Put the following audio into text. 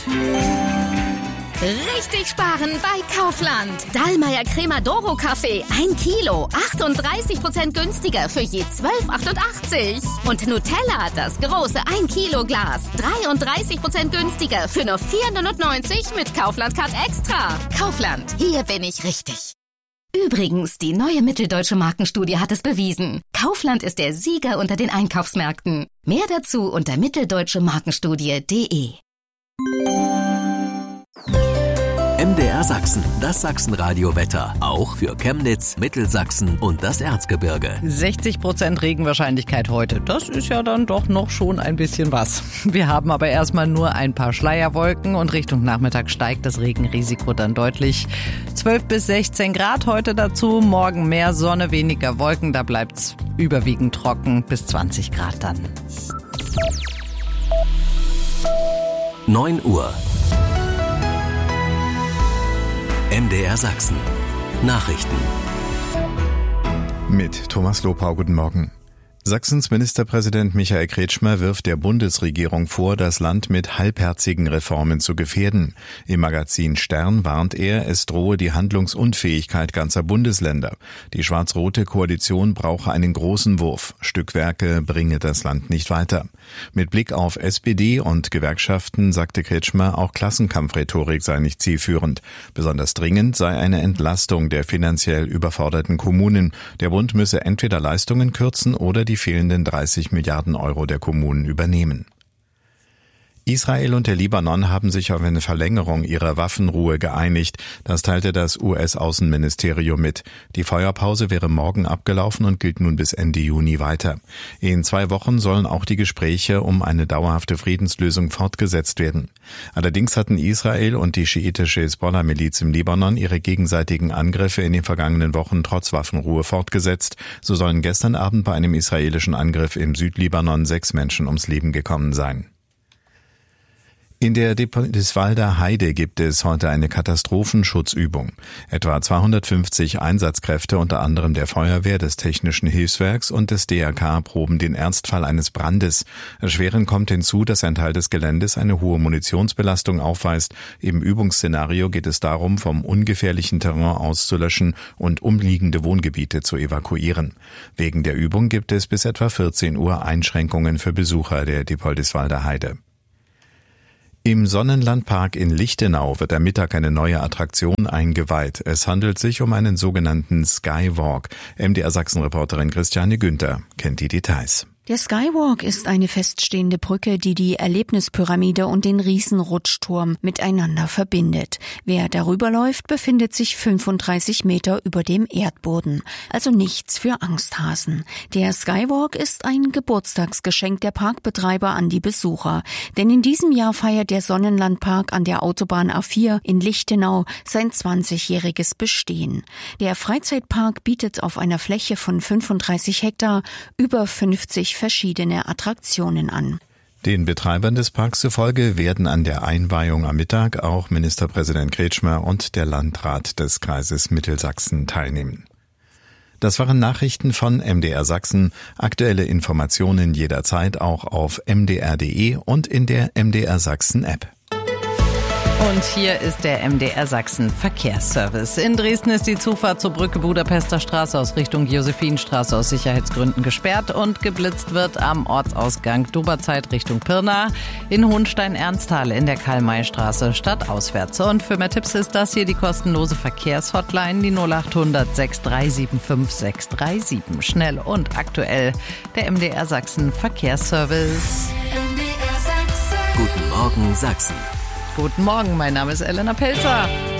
Richtig sparen bei Kaufland. Dallmayr Crema-Doro Kaffee 1 Kilo, 38% günstiger für je 12,88. Und Nutella, das große 1 Kilo Glas, 33% günstiger für nur 4,99 mit Kaufland Card Extra. Kaufland, hier bin ich richtig. Übrigens, die neue Mitteldeutsche Markenstudie hat es bewiesen. Kaufland ist der Sieger unter den Einkaufsmärkten. Mehr dazu unter mitteldeutschemarkenstudie.de. MDR Sachsen, das Sachsenradio-Wetter. Auch für Chemnitz, Mittelsachsen und das Erzgebirge. 60% Regenwahrscheinlichkeit heute. Das ist ja dann doch noch schon ein bisschen was. Wir haben aber erstmal nur ein paar Schleierwolken und Richtung Nachmittag steigt das Regenrisiko dann deutlich. 12 bis 16 Grad heute dazu. Morgen mehr Sonne, weniger Wolken. Da bleibt's überwiegend trocken. Bis 20 Grad dann. 9 Uhr. MDR Sachsen. Nachrichten. Mit Thomas Lopau, guten Morgen. Sachsens Ministerpräsident Michael Kretschmer wirft der Bundesregierung vor, das Land mit halbherzigen Reformen zu gefährden. Im Magazin Stern warnt er, es drohe die Handlungsunfähigkeit ganzer Bundesländer. Die schwarz-rote Koalition brauche einen großen Wurf. Stückwerke bringe das Land nicht weiter. Mit Blick auf SPD und Gewerkschaften sagte Kretschmer, auch Klassenkampfrhetorik sei nicht zielführend. Besonders dringend sei eine Entlastung der finanziell überforderten Kommunen. Der Bund müsse entweder Leistungen kürzen oder die fehlenden 30 Milliarden Euro der Kommunen übernehmen. Israel und der Libanon haben sich auf eine Verlängerung ihrer Waffenruhe geeinigt. Das teilte das US-Außenministerium mit. Die Feuerpause wäre morgen abgelaufen und gilt nun bis Ende Juni weiter. In 2 Wochen sollen auch die Gespräche um eine dauerhafte Friedenslösung fortgesetzt werden. Allerdings hatten Israel und die schiitische Hisbollah-Miliz im Libanon ihre gegenseitigen Angriffe in den vergangenen Wochen trotz Waffenruhe fortgesetzt. So sollen gestern Abend bei einem israelischen Angriff im Südlibanon 6 Menschen ums Leben gekommen sein. In der Dippoldiswalder Heide gibt es heute eine Katastrophenschutzübung. Etwa 250 Einsatzkräfte, unter anderem der Feuerwehr, des Technischen Hilfswerks und des DRK, proben den Ernstfall eines Brandes. Erschwerend kommt hinzu, dass ein Teil des Geländes eine hohe Munitionsbelastung aufweist. Im Übungsszenario geht es darum, vom ungefährlichen Terrain auszulöschen und umliegende Wohngebiete zu evakuieren. Wegen der Übung gibt es bis etwa 14 Uhr Einschränkungen für Besucher der Dippoldiswalder Heide. Im Sonnenlandpark in Lichtenau wird am Mittag eine neue Attraktion eingeweiht. Es handelt sich um einen sogenannten Skywalk. MDR Sachsen-Reporterin Christiane Günther kennt die Details. Der Skywalk ist eine feststehende Brücke, die die Erlebnispyramide und den Riesenrutschturm miteinander verbindet. Wer darüber läuft, befindet sich 35 Meter über dem Erdboden. Also nichts für Angsthasen. Der Skywalk ist ein Geburtstagsgeschenk der Parkbetreiber an die Besucher. Denn in diesem Jahr feiert der Sonnenlandpark an der Autobahn A4 in Lichtenau sein 20-jähriges Bestehen. Der Freizeitpark bietet auf einer Fläche von 35 Hektar über 50 verschiedene Attraktionen an. Den Betreibern des Parks zufolge werden an der Einweihung am Mittag auch Ministerpräsident Kretschmer und der Landrat des Kreises Mittelsachsen teilnehmen. Das waren Nachrichten von MDR Sachsen. Aktuelle Informationen jederzeit auch auf mdr.de und in der MDR Sachsen App. Und hier ist der MDR Sachsen Verkehrsservice. In Dresden ist die Zufahrt zur Brücke Budapester Straße aus Richtung Josephinstraße aus Sicherheitsgründen gesperrt und geblitzt wird am Ortsausgang Doberzeit Richtung Pirna, in Hohenstein-Ernsthal in der Karl-May-Straße stadtauswärts. Und für mehr Tipps ist das hier die kostenlose Verkehrshotline, die 0800 6375 637. Schnell und aktuell der MDR Sachsen Verkehrsservice. Guten Morgen Sachsen. Guten Morgen, mein Name ist Elena Pelzer.